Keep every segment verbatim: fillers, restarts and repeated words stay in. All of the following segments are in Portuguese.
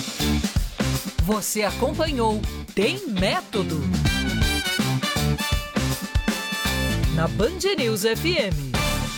Você acompanhou Tem Método na Band News F M.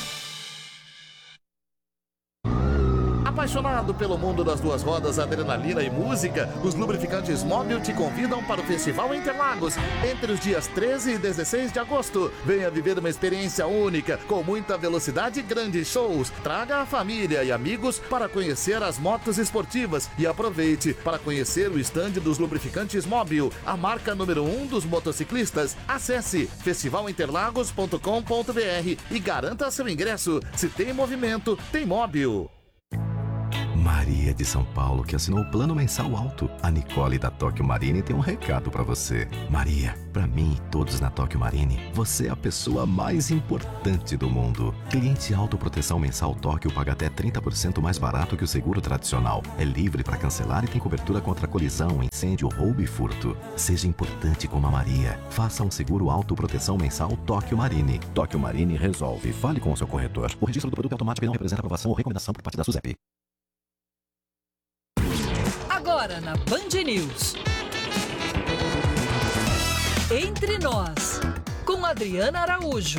Apaixonado pelo mundo das duas rodas, adrenalina e música, os lubrificantes Móbil te convidam para o Festival Interlagos entre os dias treze e dezesseis de agosto. Venha viver uma experiência única, com muita velocidade e grandes shows. Traga a família e amigos para conhecer as motos esportivas e aproveite para conhecer o estande dos lubrificantes Móbil, a marca número um dos motociclistas. Acesse festival interlagos ponto com ponto b r e garanta seu ingresso. Se tem movimento, tem Móbil. Maria de São Paulo, que assinou o plano mensal alto. A Nicole da Tóquio Marine tem um recado pra você. Maria, pra mim e todos na Tóquio Marine, você é a pessoa mais importante do mundo. Cliente autoproteção mensal Tóquio paga até trinta por cento mais barato que o seguro tradicional. É livre pra cancelar e tem cobertura contra colisão, incêndio, roubo e furto. Seja importante como a Maria. Faça um seguro autoproteção mensal Tóquio Marine. Tóquio Marine resolve. Fale com o seu corretor. O registro do produto é automático e não representa aprovação ou recomendação por parte da SUSEP. Agora na Band News. Entre Nós, com Adriana Araújo.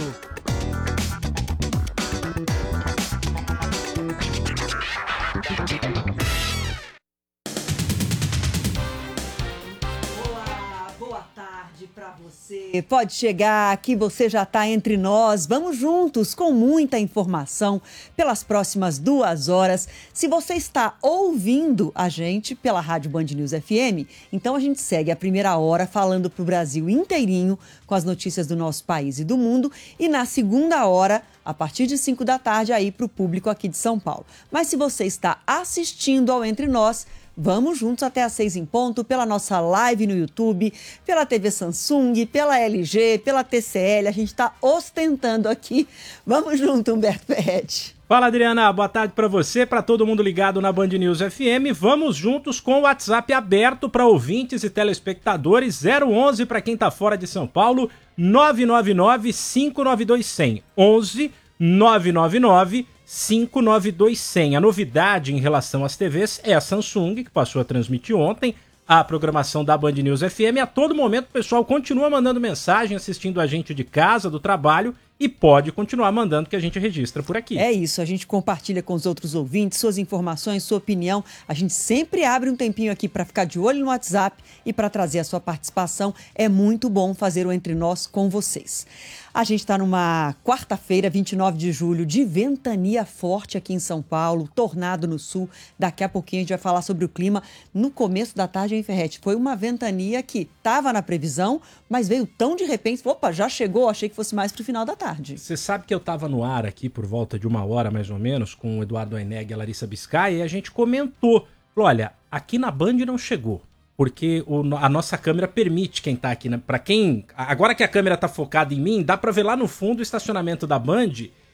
Para você. Pode chegar, que você já está entre nós. Vamos juntos com muita informação pelas próximas duas horas. Se você está ouvindo a gente pela Rádio Band News F M, então a gente segue a primeira hora falando para o Brasil inteirinho com as notícias do nosso país e do mundo. E na segunda hora, a partir de cinco da tarde, aí para o público aqui de São Paulo. Mas se você está assistindo ao Entre Nós, vamos juntos até às seis em ponto, pela nossa live no YouTube, pela T V Samsung, pela L G, pela T C L. A gente está ostentando aqui. Vamos junto, Humberto Ferretti. Fala, Adriana. Boa tarde para você, para todo mundo ligado na Band News F M. Vamos juntos com o WhatsApp aberto para ouvintes e telespectadores. zero onze para quem está fora de São Paulo, nove nove nove, cinco nove dois, zero zero. onze nove nove nove, cinco nove dois, zero zero. A novidade em relação às T Vs é a Samsung, que passou a transmitir ontem a programação da Band News F M. A todo momento o pessoal continua mandando mensagem, assistindo a gente de casa, do trabalho, e pode continuar mandando, que a gente registra por aqui. É isso, a gente compartilha com os outros ouvintes suas informações, sua opinião. A gente sempre abre um tempinho aqui para ficar de olho no WhatsApp e para trazer a sua participação. É muito bom fazer o Entre Nós com vocês. A gente está numa quarta-feira, vinte e nove de julho, de ventania forte aqui em São Paulo, tornado no sul. Daqui a pouquinho a gente vai falar sobre o clima. No começo da tarde, hein, Ferretti? Foi uma ventania que estava na previsão, mas veio tão de repente. Opa, já chegou, achei que fosse mais para o final da tarde. Você sabe que eu estava no ar aqui por volta de uma hora, mais ou menos, com o Eduardo Aineg e a Larissa Biscay, e a gente comentou. Falou, olha, aqui na Band não chegou. Porque o, a nossa câmera permite quem tá aqui, né? Pra quem... Agora que a câmera tá focada em mim, dá pra ver lá no fundo o estacionamento da Band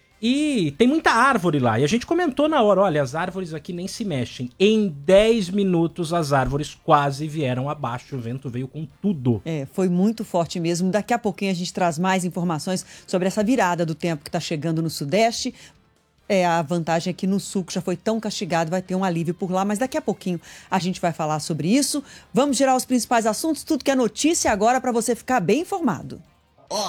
e tem muita árvore lá. E a gente comentou na hora, olha, as árvores aqui nem se mexem. Em dez minutos as árvores quase vieram abaixo, o vento veio com tudo. É, foi muito forte mesmo. Daqui a pouquinho a gente traz mais informações sobre essa virada do tempo que tá chegando no Sudeste. É, a vantagem é que no sul, que já foi tão castigado, vai ter um alívio por lá. Mas daqui a pouquinho a gente vai falar sobre isso. Vamos girar os principais assuntos, tudo que é notícia agora para você ficar bem informado. Oh.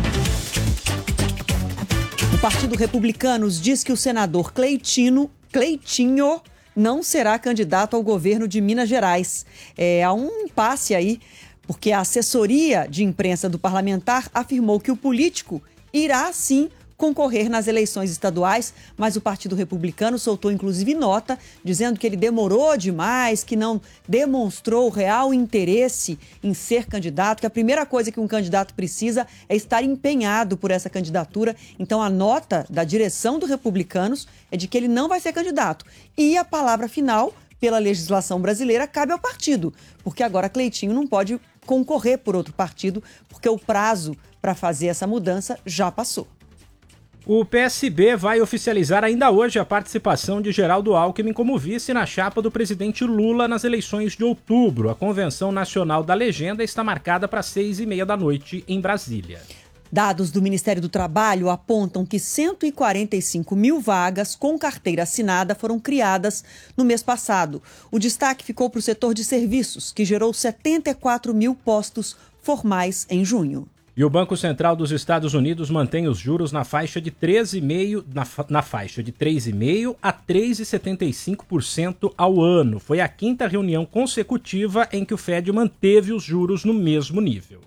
O Partido Republicano diz que o senador Cleitino, Cleitinho não será candidato ao governo de Minas Gerais. É, há um impasse aí, porque a assessoria de imprensa do parlamentar afirmou que o político irá, sim, concorrer nas eleições estaduais, mas o Partido Republicano soltou inclusive nota dizendo que ele demorou demais, que não demonstrou real interesse em ser candidato, que a primeira coisa que um candidato precisa é estar empenhado por essa candidatura. Então a nota da direção do Republicanos é de que ele não vai ser candidato. E a palavra final, pela legislação brasileira, cabe ao partido, porque agora Cleitinho não pode concorrer por outro partido, porque o prazo para fazer essa mudança já passou. O P S B vai oficializar ainda hoje a participação de Geraldo Alckmin como vice na chapa do presidente Lula nas eleições de outubro. A Convenção Nacional da Legenda está marcada para seis e meia da noite em Brasília. Dados do Ministério do Trabalho apontam que cento e quarenta e cinco mil vagas com carteira assinada foram criadas no mês passado. O destaque ficou para o setor de serviços, que gerou setenta e quatro mil postos formais em junho. E o Banco Central dos Estados Unidos mantém os juros na faixa de treze vírgula cinco por cento na, fa- na faixa de três vírgula cinco por cento a três vírgula setenta e cinco por cento ao ano. Foi a quinta reunião consecutiva em que o Fed manteve os juros no mesmo nível.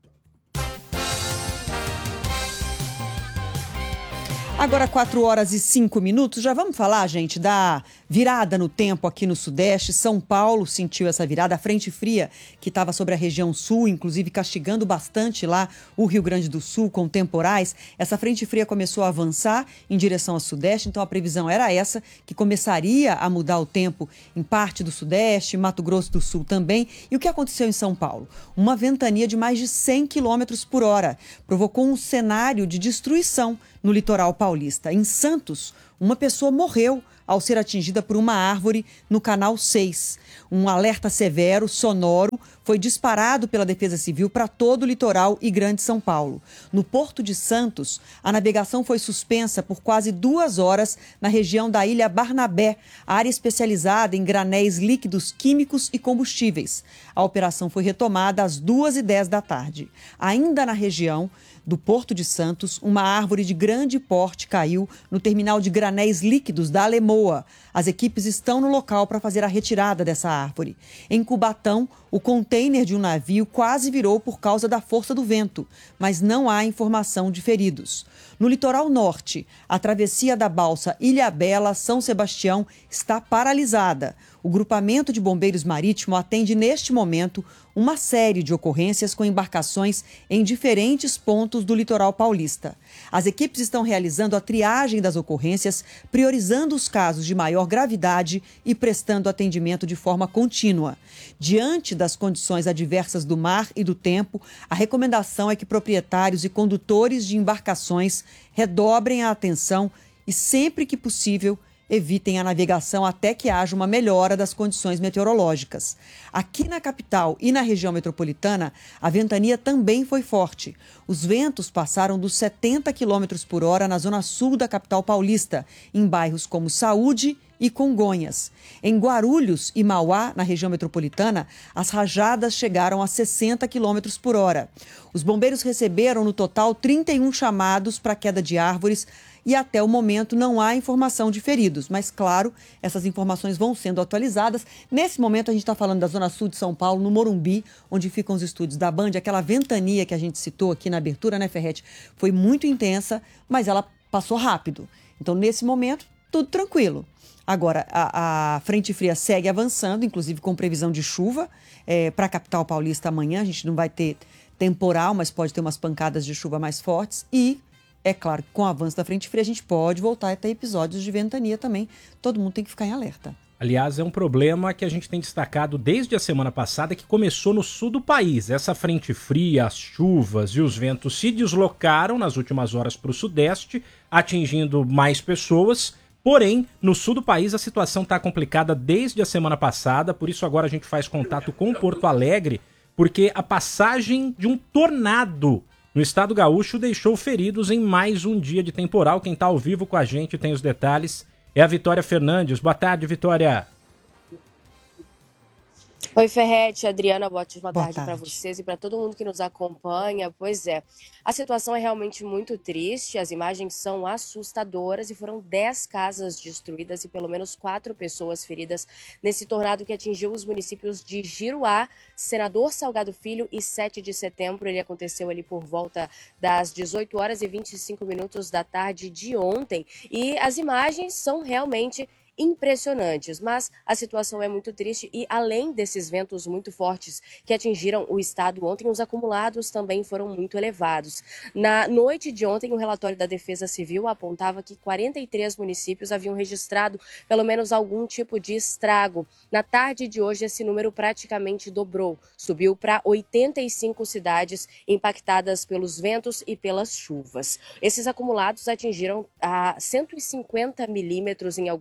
Agora quatro horas e cinco minutos, já vamos falar, gente, da virada no tempo aqui no Sudeste. São Paulo sentiu essa virada, a frente fria que estava sobre a região sul, inclusive castigando bastante lá o Rio Grande do Sul com temporais. Essa frente fria começou a avançar em direção ao Sudeste, então a previsão era essa, que começaria a mudar o tempo em parte do Sudeste, Mato Grosso do Sul também. E o que aconteceu em São Paulo? Uma ventania de mais de cem quilômetros por hora provocou um cenário de destruição no litoral paulista. Em Santos, uma pessoa morreu ao ser atingida por uma árvore no Canal seis. Um alerta severo, sonoro, foi disparado pela Defesa Civil para todo o litoral e Grande São Paulo. No Porto de Santos, a navegação foi suspensa por quase duas horas na região da Ilha Barnabé, área especializada em granéis líquidos químicos e combustíveis. A operação foi retomada às duas e dez da tarde. Ainda na região do Porto de Santos, uma árvore de grande porte caiu no terminal de granéis líquidos da Alemoa. As equipes estão no local para fazer a retirada dessa árvore. Em Cubatão, o container de um navio quase virou por causa da força do vento, mas não há informação de feridos. No litoral norte, a travessia da balsa Ilhabela-São Sebastião está paralisada. O grupamento de bombeiros marítimo atende neste momento uma série de ocorrências com embarcações em diferentes pontos do litoral paulista. As equipes estão realizando a triagem das ocorrências, priorizando os casos de maior gravidade e prestando atendimento de forma contínua. Diante das condições adversas do mar e do tempo, a recomendação é que proprietários e condutores de embarcações redobrem a atenção e, sempre que possível, evitem a navegação até que haja uma melhora das condições meteorológicas. Aqui na capital e na região metropolitana, a ventania também foi forte. Os ventos passaram dos setenta quilômetros por hora na zona sul da capital paulista, em bairros como Saúde e Congonhas. Em Guarulhos e Mauá, na região metropolitana, as rajadas chegaram a sessenta quilômetros por hora. Os bombeiros receberam, no total, trinta e um chamados para queda de árvores e até o momento não há informação de feridos. Mas, claro, essas informações vão sendo atualizadas. Nesse momento, a gente está falando da zona sul de São Paulo, no Morumbi, onde ficam os estúdios da Band. Aquela ventania que a gente citou aqui na abertura, né, Ferretti? Foi muito intensa, mas ela passou rápido. Então, nesse momento, tudo tranquilo. Agora, a, a frente fria segue avançando, inclusive com previsão de chuva é, para a capital paulista amanhã. A gente não vai ter temporal, mas pode ter umas pancadas de chuva mais fortes. E, é claro, que com o avanço da frente fria, a gente pode voltar a ter episódios de ventania também. Todo mundo tem que ficar em alerta. Aliás, é um problema que a gente tem destacado desde a semana passada, que começou no sul do país. Essa frente fria, as chuvas e os ventos se deslocaram nas últimas horas para o sudeste, atingindo mais pessoas. Porém, no sul do país a situação está complicada desde a semana passada, por isso agora a gente faz contato com Porto Alegre, porque a passagem de um tornado no estado gaúcho deixou feridos em mais um dia de temporal. Quem está ao vivo com a gente tem os detalhes. É a Vitória Fernandes. Boa tarde, Vitória. Oi, Ferretti, Adriana, boa tarde, boa Boa tarde para tarde. vocês e para todo mundo que nos acompanha. Pois é, a situação é realmente muito triste, as imagens são assustadoras e foram dez casas destruídas e pelo menos quatro pessoas feridas nesse tornado que atingiu os municípios de Giruá, Senador Salgado Filho e sete de setembro. Ele aconteceu ali por volta das dezoito horas e vinte e cinco minutos da tarde de ontem e as imagens são realmente impressionantes, mas a situação é muito triste e além desses ventos muito fortes que atingiram o estado ontem, os acumulados também foram muito elevados. Na noite de ontem, o relatório da Defesa Civil apontava que quarenta e três municípios haviam registrado pelo menos algum tipo de estrago. Na tarde de hoje, esse número praticamente dobrou, subiu para oitenta e cinco cidades impactadas pelos ventos e pelas chuvas. Esses acumulados atingiram a cento e cinquenta milímetros em algumas regiões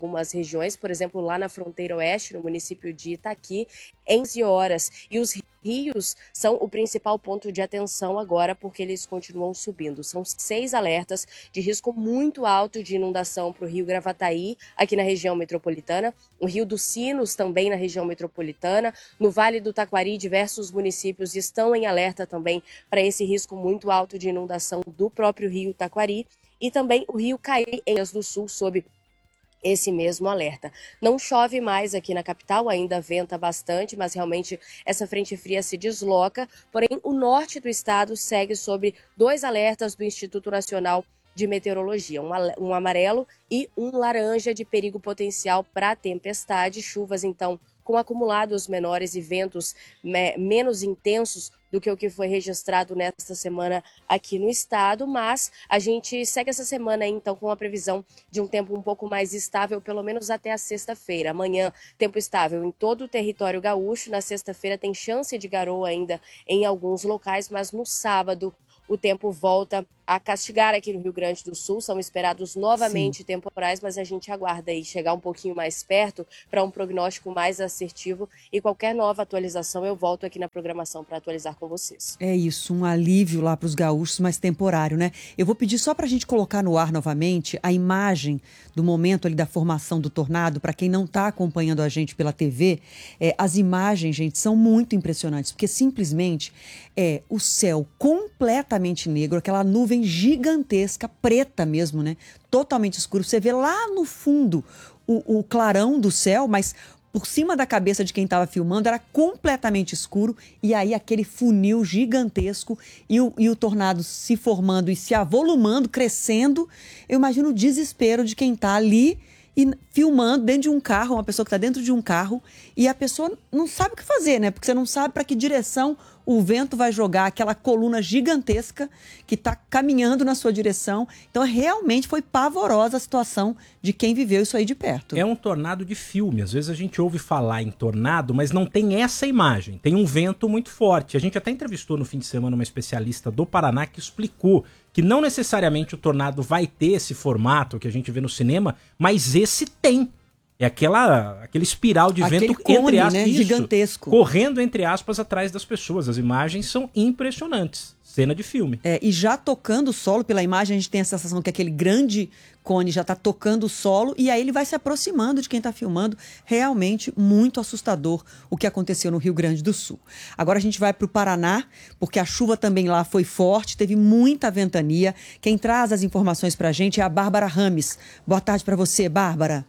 regiões, por exemplo, lá na fronteira oeste, no município de Itaqui, em onze horas. E os rios são o principal ponto de atenção agora, porque eles continuam subindo. São seis alertas de risco muito alto de inundação para o rio Gravataí, aqui na região metropolitana, o rio dos Sinos, também na região metropolitana, no Vale do Taquari, diversos municípios estão em alerta também para esse risco muito alto de inundação do próprio rio Taquari, e também o rio Caí, em Ilhas do Sul, sob esse mesmo alerta. Não chove mais aqui na capital, ainda venta bastante, mas realmente essa frente fria se desloca, porém o norte do estado segue sob dois alertas do Instituto Nacional de Meteorologia, um amarelo e um laranja de perigo potencial para tempestade, chuvas então com acumulados menores e ventos me- menos intensos do que o que foi registrado nesta semana aqui no estado, mas a gente segue essa semana então com a previsão de um tempo um pouco mais estável, pelo menos até a sexta-feira. Amanhã, tempo estável em todo o território gaúcho, na sexta-feira tem chance de garoa ainda em alguns locais, mas no sábado o tempo volta a castigar aqui no Rio Grande do Sul. São esperados novamente Sim. temporais, mas a gente aguarda aí chegar um pouquinho mais perto para um prognóstico mais assertivo, e qualquer nova atualização eu volto aqui na programação para atualizar com vocês. É isso, um alívio lá para os gaúchos, mas temporário, né? Eu vou pedir só para a gente colocar no ar novamente a imagem do momento ali da formação do tornado, para quem não está acompanhando a gente pela T V. É, as imagens, gente, são muito impressionantes, porque simplesmente é o céu completamente negro, aquela nuvem gigantesca, preta mesmo, né? Totalmente escuro. Você vê lá no fundo o, o clarão do céu, mas por cima da cabeça de quem estava filmando era completamente escuro, e aí aquele funil gigantesco e o, e o tornado se formando e se avolumando, crescendo. Eu imagino o desespero de quem está ali e filmando dentro de um carro, uma pessoa que está dentro de um carro, e a pessoa não sabe o que fazer, né? Porque você não sabe para que direção o vento vai jogar aquela coluna gigantesca que está caminhando na sua direção. Então, realmente foi pavorosa a situação de quem viveu isso aí de perto. É um tornado de filme. Às vezes a gente ouve falar em tornado, mas não tem essa imagem. Tem um vento muito forte. A gente até entrevistou no fim de semana uma especialista do Paraná que explicou que não necessariamente o tornado vai ter esse formato que a gente vê no cinema, mas esse tem. É aquela, aquele espiral de aquele vento cone, entre aspas, né? isso, gigantesco. correndo entre aspas atrás das pessoas. As imagens são impressionantes. Cena de filme. É, e já tocando o solo, pela imagem a gente tem a sensação que aquele grande cone já está tocando o solo, e aí ele vai se aproximando de quem está filmando. Realmente muito assustador o que aconteceu no Rio Grande do Sul. Agora a gente vai para o Paraná, porque a chuva também lá foi forte, teve muita ventania. Quem traz as informações para a gente é a Bárbara Rames. Boa tarde para você, Bárbara.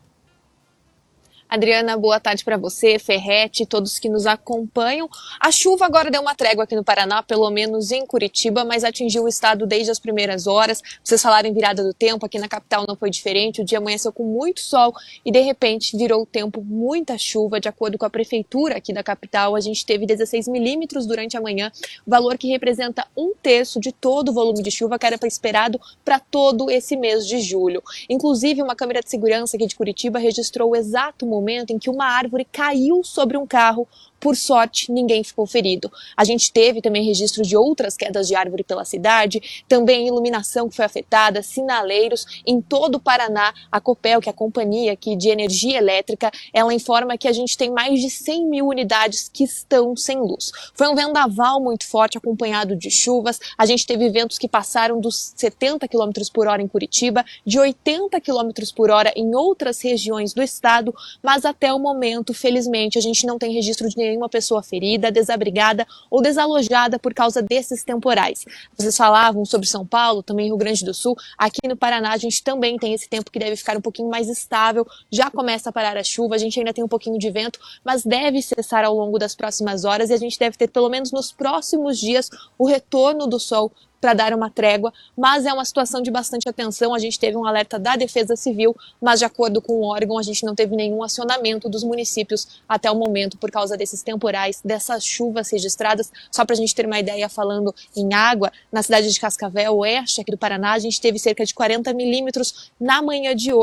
Adriana, boa tarde para você, Ferrete, todos que nos acompanham. A chuva agora deu uma trégua aqui no Paraná, pelo menos em Curitiba, mas atingiu o estado desde as primeiras horas. Vocês falaram em virada do tempo, aqui na capital não foi diferente. O dia amanheceu com muito sol e, de repente, virou o tempo muita chuva. De acordo com a prefeitura aqui da capital, a gente teve dezesseis milímetros durante a manhã, valor que representa um terço de todo o volume de chuva que era esperado para todo esse mês de julho. Inclusive, uma câmera de segurança aqui de Curitiba registrou o exato momento em que uma árvore caiu sobre um carro. Por sorte, ninguém ficou ferido. A gente teve também registro de outras quedas de árvore pela cidade, também iluminação que foi afetada, sinaleiros em todo o Paraná. A Copel, que é a companhia aqui de energia elétrica, ela informa que a gente tem mais de cem mil unidades que estão sem luz. Foi um vendaval muito forte, acompanhado de chuvas. A gente teve ventos que passaram dos setenta quilômetros por hora em Curitiba, de oitenta quilômetros por hora em outras regiões do estado, mas até o momento, felizmente, a gente não tem registro de nenhuma pessoa ferida, desabrigada ou desalojada por causa desses temporais. Vocês falavam sobre São Paulo, também Rio Grande do Sul. Aqui no Paraná a gente também tem esse tempo que deve ficar um pouquinho mais estável. Já começa a parar a chuva, a gente ainda tem um pouquinho de vento, mas deve cessar ao longo das próximas horas, e a gente deve ter pelo menos nos próximos dias o retorno do sol para dar uma trégua, mas é uma situação de bastante atenção. A gente teve um alerta da Defesa Civil, mas de acordo com o órgão, a gente não teve nenhum acionamento dos municípios até o momento por causa desses temporais, dessas chuvas registradas. Só para a gente ter uma ideia, falando em água, na cidade de Cascavel, oeste aqui do Paraná, a gente teve cerca de quarenta milímetros na manhã de hoje.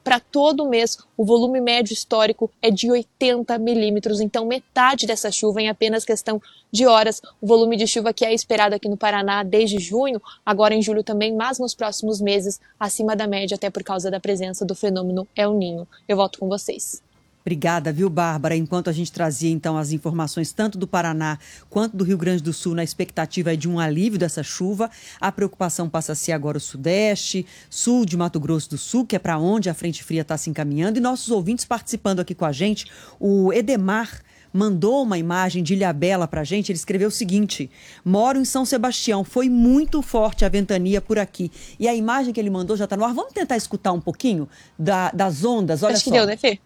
para todo o mês, o volume médio histórico é de oitenta milímetros, então metade dessa chuva em apenas questão de horas. O volume de chuva que é esperado aqui no Paraná desde junho, agora em julho também, mas nos próximos meses, acima da média, até por causa da presença do fenômeno El Niño. Eu volto com vocês. Obrigada, viu, Bárbara? Enquanto a gente trazia, então, as informações tanto do Paraná quanto do Rio Grande do Sul na expectativa de um alívio dessa chuva, a preocupação passa a ser agora o Sudeste, Sul de Mato Grosso do Sul, que é para onde a frente fria está se encaminhando, e nossos ouvintes participando aqui com a gente. O Edemar mandou uma imagem de Ilhabela para a gente. Ele escreveu o seguinte: moro em São Sebastião, foi muito forte a ventania por aqui. E a imagem que ele mandou já está no ar. Vamos tentar escutar um pouquinho da, das ondas? Olha Acho só. que deu, né, Fê?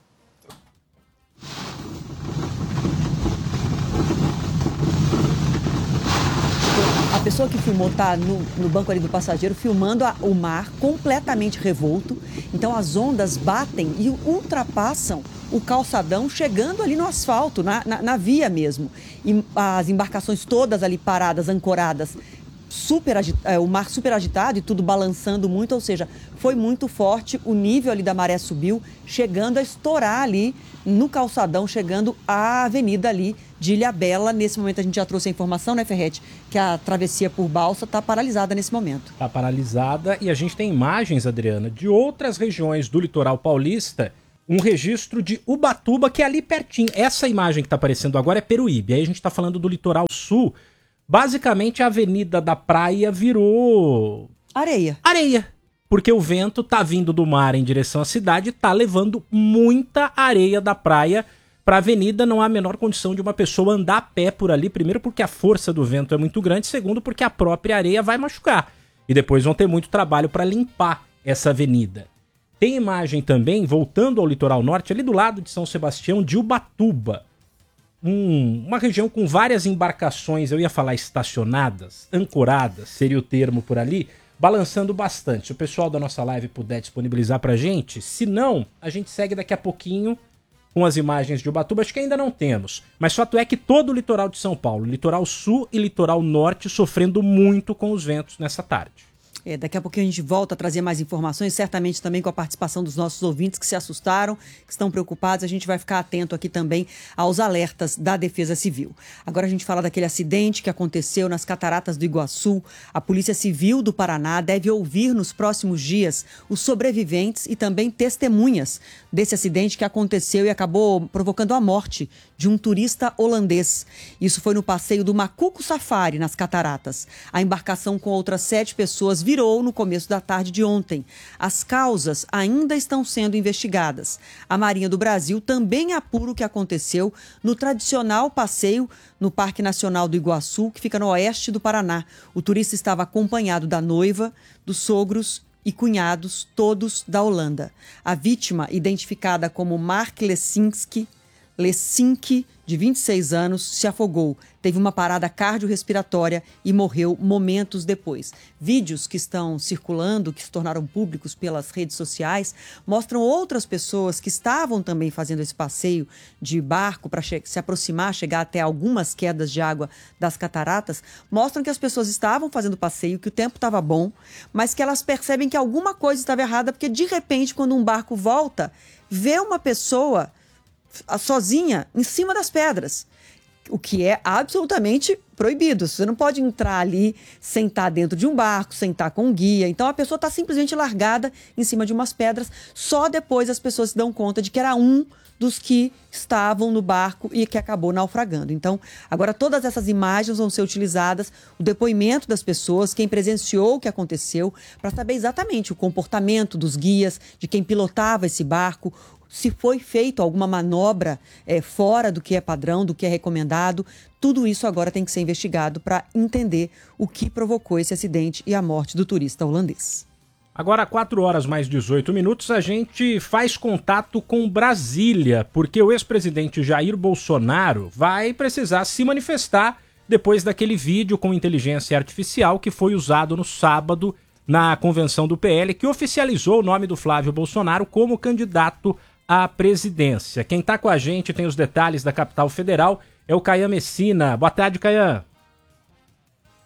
A pessoa que filmou está no, no banco ali do passageiro, filmando a, o mar completamente revolto. Então as ondas batem e ultrapassam o calçadão, chegando ali no asfalto, na, na, na via mesmo. E as embarcações todas ali paradas, ancoradas, super agita, o mar super agitado e tudo balançando muito, ou seja, foi muito forte, o nível ali da maré subiu, chegando a estourar ali no calçadão, chegando à avenida ali de Ilhabela. Nesse momento a gente já trouxe a informação, né, Ferretti, que a travessia por balsa está paralisada nesse momento. Está paralisada e a gente tem imagens, Adriana, de outras regiões do litoral paulista, um registro de Ubatuba, que é ali pertinho. Essa imagem que está aparecendo agora é Peruíbe, aí a gente está falando do litoral sul. Basicamente, a avenida da praia virou... Areia. Areia. Porque o vento tá vindo do mar em direção à cidade e tá levando muita areia da praia para a avenida. Não há a menor condição de uma pessoa andar a pé por ali. Primeiro porque a força do vento é muito grande. Segundo porque a própria areia vai machucar. E depois vão ter muito trabalho para limpar essa avenida. Tem imagem também, voltando ao litoral norte, ali do lado de São Sebastião, de Ubatuba. Um, uma região com várias embarcações, eu ia falar estacionadas, ancoradas, seria o termo por ali, balançando bastante. Se o pessoal da nossa live puder disponibilizar pra gente, se não, a gente segue daqui a pouquinho com as imagens de Ubatuba, acho que ainda não temos. Mas fato é que todo o litoral de São Paulo, litoral sul e litoral norte, sofrendo muito com os ventos nessa tarde. É, daqui a pouquinho a gente volta a trazer mais informações, certamente também com a participação dos nossos ouvintes que se assustaram, que estão preocupados. A gente vai ficar atento aqui também aos alertas da Defesa Civil. Agora a gente fala daquele acidente que aconteceu nas Cataratas do Iguaçu. A Polícia Civil do Paraná deve ouvir nos próximos dias os sobreviventes e também testemunhas desse acidente que aconteceu e acabou provocando a morte de um turista holandês. Isso foi no passeio do Macuco Safari, nas Cataratas. A embarcação com outras sete pessoas virou no começo da tarde de ontem. As causas ainda estão sendo investigadas. A Marinha do Brasil também apura o que aconteceu no tradicional passeio no Parque Nacional do Iguaçu, que fica no oeste do Paraná. O turista estava acompanhado da noiva, dos sogros e cunhados, todos da Holanda. A vítima, identificada como Mark Lesinski, Lesinski, de vinte e seis anos, se afogou, teve uma parada cardiorrespiratória e morreu momentos depois. Vídeos que estão circulando, que se tornaram públicos pelas redes sociais, mostram outras pessoas que estavam também fazendo esse passeio de barco para se aproximar, chegar até algumas quedas de água das cataratas, mostram que as pessoas estavam fazendo passeio, que o tempo estava bom, mas que elas percebem que alguma coisa estava errada, porque de repente, quando um barco volta, vê uma pessoa sozinha em cima das pedras, o que é absolutamente proibido. Você não pode entrar ali, sentar dentro de um barco, sentar com um guia. Então a pessoa está simplesmente largada em cima de umas pedras. Só depois as pessoas se dão conta de que era um dos que estavam no barco e que acabou naufragando. Então, agora todas essas imagens vão ser utilizadas, o depoimento das pessoas, quem presenciou o que aconteceu, para saber exatamente o comportamento dos guias, de quem pilotava esse barco, se foi feito alguma manobra é, fora do que é padrão, do que é recomendado. Tudo isso agora tem que ser investigado para entender o que provocou esse acidente e a morte do turista holandês. Agora, quatro horas mais dezoito minutos, a gente faz contato com Brasília, porque o ex-presidente Jair Bolsonaro vai precisar se manifestar depois daquele vídeo com inteligência artificial que foi usado no sábado na convenção do P L, que oficializou o nome do Flávio Bolsonaro como candidato à presidência. Quem está com a gente, tem os detalhes da capital federal, é o Caian Messina. Boa tarde, Caian.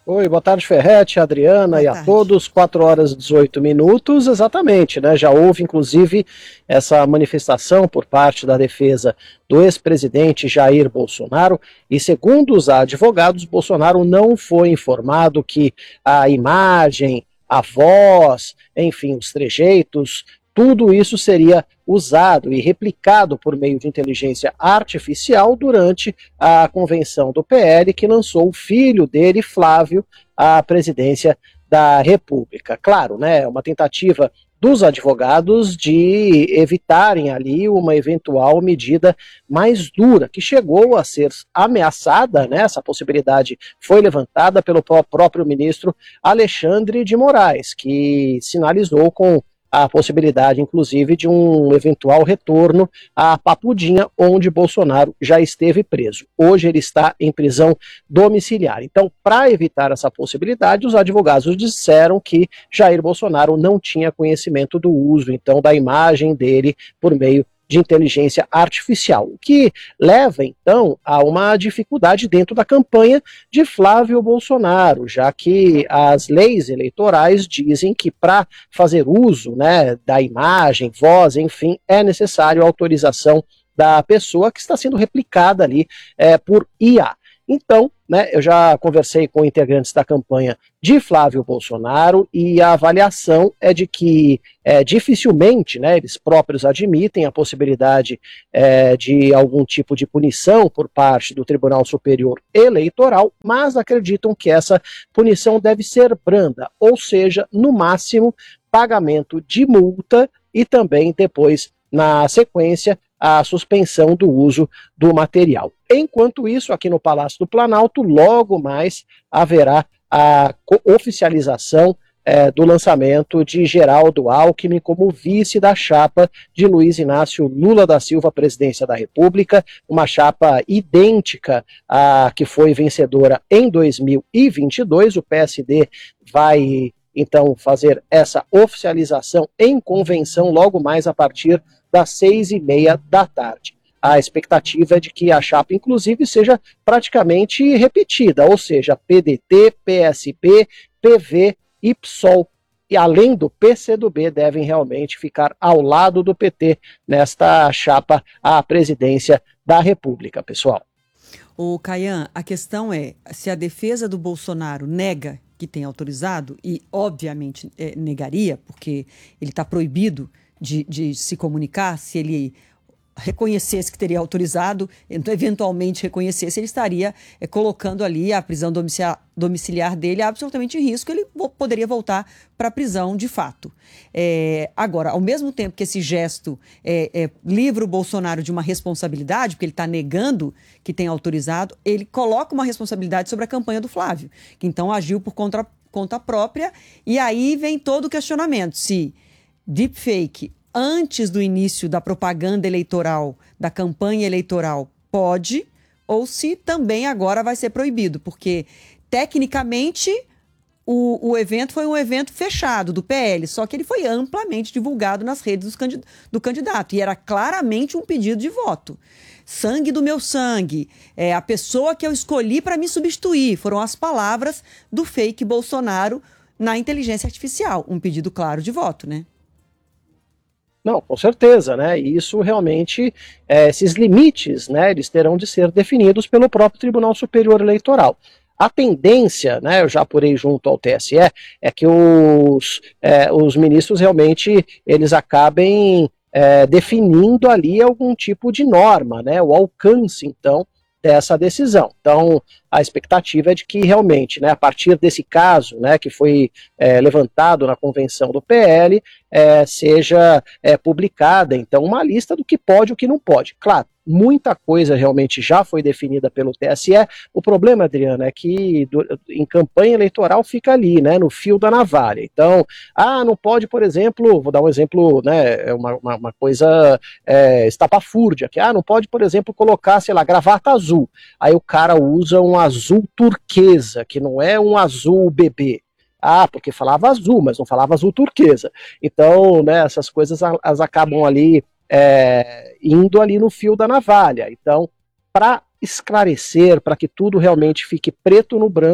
Oi, boa tarde, Ferretti, Adriana boa e a tarde. Todos, quatro horas e dezoito minutos, exatamente, né? Já houve, inclusive, essa manifestação por parte da defesa do ex-presidente Jair Bolsonaro e, segundo os advogados, Bolsonaro não foi informado que a imagem, a voz, enfim, os trejeitos, tudo isso seria usado e replicado por meio de inteligência artificial durante a convenção do P L, que lançou o filho dele, Flávio, à presidência da República. Claro, né, uma tentativa dos advogados de evitarem ali uma eventual medida mais dura, que chegou a ser ameaçada, né, essa possibilidade foi levantada pelo próprio ministro Alexandre de Moraes, que sinalizou com a possibilidade, inclusive, de um eventual retorno à Papudinha, onde Bolsonaro já esteve preso. Hoje ele está em prisão domiciliar. Então, para evitar essa possibilidade, os advogados disseram que Jair Bolsonaro não tinha conhecimento do uso, então, da imagem dele por meio de inteligência artificial, o que leva, então, a uma dificuldade dentro da campanha de Flávio Bolsonaro, já que as leis eleitorais dizem que para fazer uso, né, da imagem, voz, enfim, é necessário a autorização da pessoa que está sendo replicada ali é, por I A. Então, né, eu já conversei com integrantes da campanha de Flávio Bolsonaro e a avaliação é de que é, dificilmente, né, eles próprios admitem a possibilidade é, de algum tipo de punição por parte do Tribunal Superior Eleitoral, mas acreditam que essa punição deve ser branda, ou seja, no máximo, pagamento de multa e também depois, na sequência, a suspensão do uso do material. Enquanto isso, aqui no Palácio do Planalto, logo mais haverá a oficialização é, do lançamento de Geraldo Alckmin como vice da chapa de Luiz Inácio Lula da Silva, presidência da República, uma chapa idêntica à que foi vencedora em dois mil e vinte e dois. O P S D vai, então, fazer essa oficialização em convenção logo mais a partir das seis e meia da tarde. A expectativa é de que a chapa, inclusive, seja praticamente repetida, ou seja, P D T, P S B, P V e P SOL, e além do P C do B, devem realmente ficar ao lado do P T nesta chapa à presidência da República, pessoal. O Caian, a questão é, se a defesa do Bolsonaro nega que tem autorizado, e obviamente é, negaria, porque ele está proibido De, de se comunicar, se ele reconhecesse que teria autorizado, então, eventualmente reconhecesse, ele estaria é, colocando ali a prisão domiciliar, domiciliar dele absolutamente em risco, ele vo- poderia voltar para a prisão de fato. É, agora, ao mesmo tempo que esse gesto é, é, livra o Bolsonaro de uma responsabilidade, porque ele está negando que tem autorizado, ele coloca uma responsabilidade sobre a campanha do Flávio, que então agiu por conta, conta própria, e aí vem todo o questionamento, se deepfake antes do início da propaganda eleitoral, da campanha eleitoral, pode, ou se também agora vai ser proibido, porque tecnicamente o, o evento foi um evento fechado do P L, só que ele foi amplamente divulgado nas redes dos candid- do candidato e era claramente um pedido de voto. Sangue do meu sangue, é a pessoa que eu escolhi para me substituir, foram as palavras do fake Bolsonaro na inteligência artificial, um pedido claro de voto, né? Não, com certeza, né? E isso realmente, é, esses limites, né, eles terão de ser definidos pelo próprio Tribunal Superior Eleitoral. A tendência, né, eu já apurei junto ao T S E, é que os, é, os ministros realmente eles acabem é, definindo ali algum tipo de norma, né, o alcance, então, dessa decisão. Então, a expectativa é de que realmente, né, a partir desse caso, né, que foi é, levantado na convenção do P L, é, seja é, publicada, então, uma lista do que pode e o que não pode. Claro, muita coisa realmente já foi definida pelo T S E. O problema, Adriana, é que do, em campanha eleitoral fica ali, né, no fio da navalha. Então, ah, não pode, por exemplo, vou dar um exemplo, né, uma, uma, uma coisa é, estapafúrdia, que ah, não pode, por exemplo, colocar, sei lá, gravata azul. Aí o cara usa um azul turquesa, que não é um azul bebê. Ah, porque falava azul, mas não falava azul turquesa. Então, né, essas coisas elas acabam ali É, indo ali no fio da navalha. Então, para esclarecer, para que tudo realmente fique preto no branco,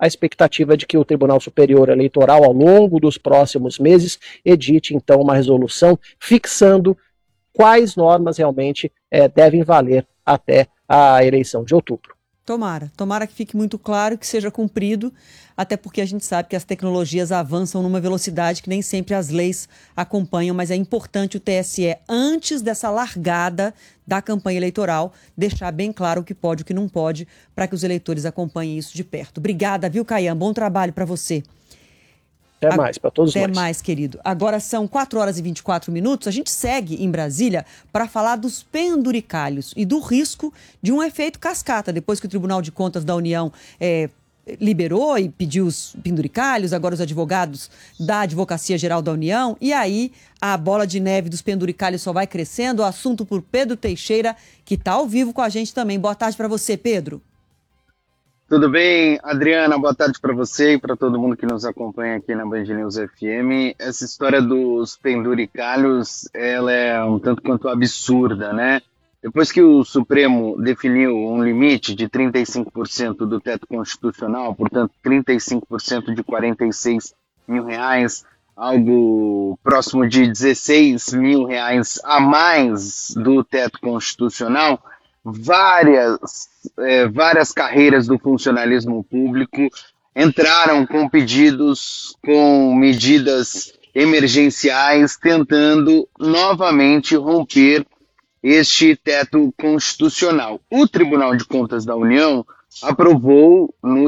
a expectativa é de que o Tribunal Superior Eleitoral, ao longo dos próximos meses, edite então uma resolução fixando quais normas realmente é, devem valer até a eleição de outubro. Tomara, tomara que fique muito claro, que seja cumprido, até porque a gente sabe que as tecnologias avançam numa velocidade que nem sempre as leis acompanham, mas é importante o T S E, antes dessa largada da campanha eleitoral, deixar bem claro o que pode e o que não pode, para que os eleitores acompanhem isso de perto. Obrigada, viu, Caian? Bom trabalho para você. Até mais, para todos nós. Até mais, querido. Agora são quatro horas e vinte e quatro minutos. A gente segue em Brasília para falar dos penduricalhos e do risco de um efeito cascata. Depois que o Tribunal de Contas da União é, liberou e pediu os penduricalhos, agora os advogados da Advocacia Geral da União. E aí a bola de neve dos penduricalhos só vai crescendo. O assunto por Pedro Teixeira, que está ao vivo com a gente também. Boa tarde para você, Pedro. Tudo bem, Adriana? Boa tarde para você e para todo mundo que nos acompanha aqui na Band News F M. Essa história dos penduricalhos, ela é um tanto quanto absurda, né? Depois que o Supremo definiu um limite de trinta e cinco por cento do teto constitucional, portanto trinta e cinco por cento de quarenta e seis mil reais, algo próximo de dezesseis mil reais a mais do teto constitucional, várias, é, várias carreiras do funcionalismo público entraram com pedidos, com medidas emergenciais, tentando novamente romper este teto constitucional. O Tribunal de Contas da União aprovou no